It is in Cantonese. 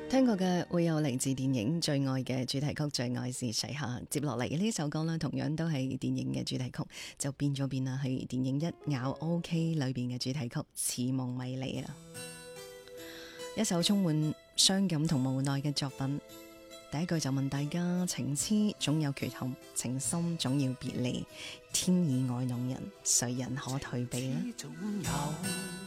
聽過嘅會有嚟自電影《最愛》嘅主題曲《最愛是誰》下，接落嚟嘅呢首歌呢，同樣都係電影嘅主題曲，就變咗變啦，係電影一咬 OK 裏邊嘅主題曲《似夢迷離》啊，一首充滿傷感同無奈嘅作品。第一句就問大家：情痴總有缺陷，情深總要別離，天意愛弄人，誰人可退避呢？